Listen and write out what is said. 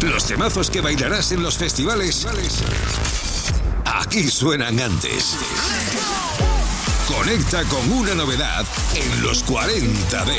Los temazos que bailarás en los festivales, aquí suenan antes. Conecta con una novedad en los 40 de